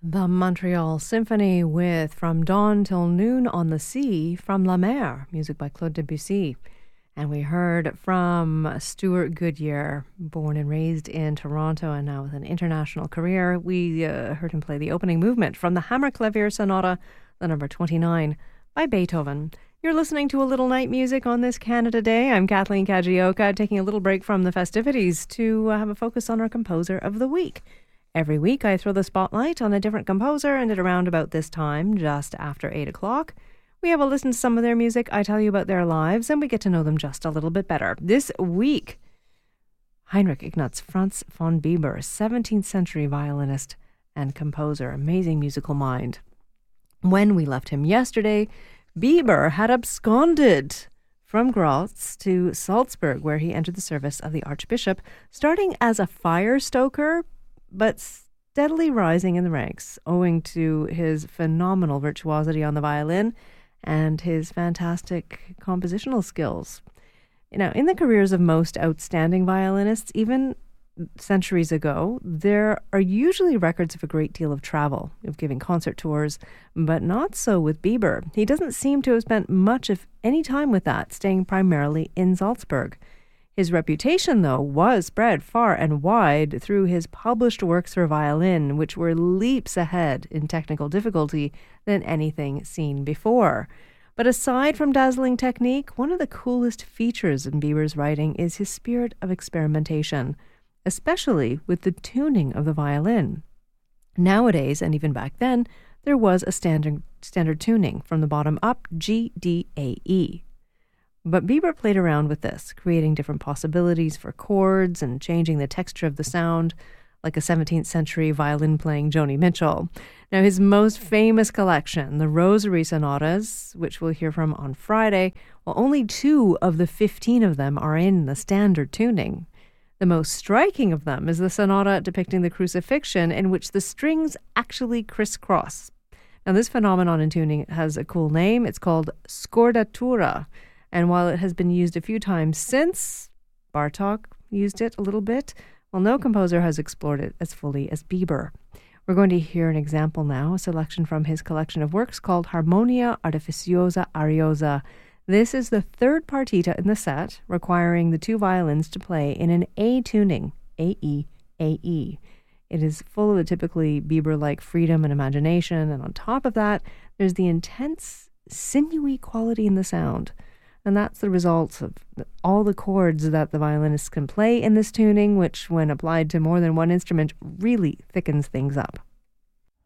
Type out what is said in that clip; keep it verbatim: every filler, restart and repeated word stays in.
The Montreal Symphony with From Dawn Till Noon on the Sea from La Mer, music by Claude Debussy. And we heard from Stuart Goodyear, born and raised in Toronto and now with an international career. We uh, heard him play the opening movement from the Hammerklavier Sonata, the number twenty-nine, by Beethoven. You're listening to A Little Night Music on this Canada Day. I'm Kathleen Kajioka, taking a little break from the festivities to uh, have a focus on our composer of the week. Every week I throw the spotlight on a different composer, and at around about this time, just after eight o'clock, we have a listen to some of their music, I tell you about their lives, and we get to know them just a little bit better. This week, Heinrich Ignaz Franz von Bieber, seventeenth century violinist and composer, amazing musical mind. When we left him yesterday, Bieber had absconded from Graz to Salzburg, where he entered the service of the Archbishop, starting as a fire stoker, but steadily rising in the ranks, owing to his phenomenal virtuosity on the violin and his fantastic compositional skills. You know, in the careers of most outstanding violinists, even centuries ago, there are usually records of a great deal of travel, of giving concert tours, but not so with Bieber. He doesn't seem to have spent much of any time with that, staying primarily in Salzburg. His reputation, though, was spread far and wide through his published works for violin, which were leaps ahead in technical difficulty than anything seen before. But aside from dazzling technique, one of the coolest features in Bieber's writing is his spirit of experimentation, especially with the tuning of the violin. Nowadays, and even back then, there was a standard standard tuning from the bottom up, G, D, A, E. But Bieber played around with this, creating different possibilities for chords and changing the texture of the sound, like a seventeenth century violin-playing Joni Mitchell. Now, his most famous collection, the Rosary Sonatas, which we'll hear from on Friday, well, only two of the fifteen of them are in the standard tuning. The most striking of them is the sonata depicting the crucifixion, in which the strings actually crisscross. Now, this phenomenon in tuning has a cool name. It's called scordatura. And while it has been used a few times since, Bartók used it a little bit, well, no composer has explored it as fully as Bieber. We're going to hear an example now, a selection from his collection of works called Harmonia Artificiosa Ariosa. This is the third partita in the set, requiring the two violins to play in an A tuning, A E, A E. It is full of the typically Bieber-like freedom and imagination, and on top of that, there's the intense, sinewy quality in the sound. And that's the result of all the chords that the violinists can play in this tuning, which, when applied to more than one instrument, really thickens things up.